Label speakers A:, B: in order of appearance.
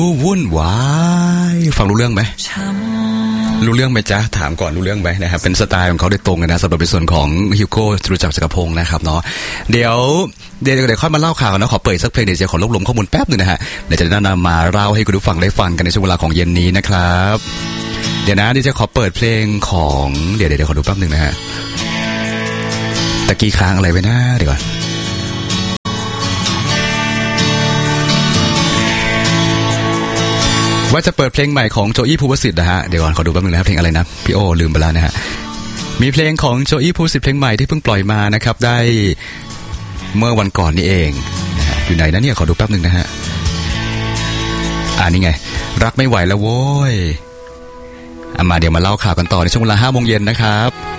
A: วุ่นวายฟังรู้เรื่องไหมรู้เรื่องไหมจ๊ะถามก่อนรู้เรื่องไหมนะครับเป็นสไตล์ของเขาโดยตรงเลยนะสำหรับในส่วนของฮิวโก้จตุจักรพงศ์นะครับเนาะเดี๋ยวค่อยมาเล่าข่าวนะขอเปิดสักเพลงเดี๋ยวจะขอรวบรวมข้อมูลแป๊บนึงนะฮะเดี๋ยวจะนำมาเล่าให้คุณผู้ฟังได้ฟังกันในช่วงเวลาของเย็นนี้นะครับเดี๋ยวจะขอเปิดเพลงของเดี๋ยวขอดูแป๊บนึงนะฮะตะกี้ค้างอะไรไว้นะเดี๋ยวก่อนว่าจะเปิดเพลงใหม่ของโจอี้ภูวสิทธิ์นะฮะเดี๋ยวก่อนขอดูแป๊บนึงนะครับเพลงอะไรนะพี่โอลืมไปแล้วนะฮะมีเพลงของโจอี้ภูวสิทธิ์เพลงใหม่ที่เพิ่งปล่อยมานะครับได้เมื่อวันก่อนนี่เองนะฮะอยู่ไหนนะเนี่ยขอดูแป๊บนึงนะฮะนี่ไงรักไม่ไหวแล้วโว้ยมาเดี๋ยวมาเล่าข่าวกันต่อในช่วงเวลา 5 โมงเย็นนะครับ